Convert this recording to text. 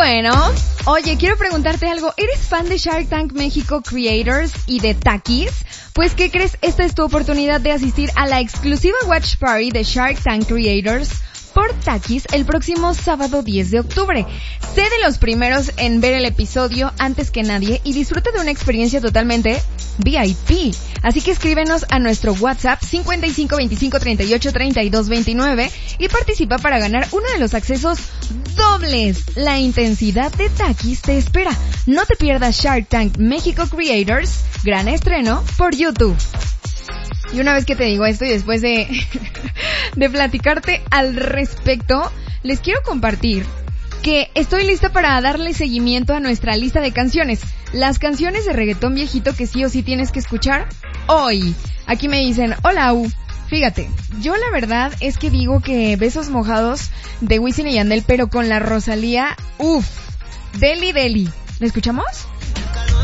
Bueno, oye, quiero preguntarte algo. ¿Eres fan de Shark Tank México Creators y de Takis? Pues, ¿qué crees? Esta es tu oportunidad de asistir a la exclusiva Watch Party de Shark Tank Creators por Takis el próximo sábado 10 de octubre. Sé de los primeros en ver el episodio antes que nadie y disfruta de una experiencia totalmente VIP. Así que escríbenos a nuestro WhatsApp 55 25 38 32 29 y participa para ganar uno de los accesos dobles. La intensidad de Takis te espera. No te pierdas Shark Tank México Creators, gran estreno por YouTube. Y una vez que te digo esto y después de platicarte al respecto, les quiero compartir que estoy lista para darle seguimiento a nuestra lista de canciones. Las canciones de reggaetón viejito que sí o sí tienes que escuchar hoy. Aquí me dicen, hola, fíjate, yo la verdad es que digo que Besos Mojados de Wisin y Yandel, pero con la Rosalía, Deli. ¿La escuchamos?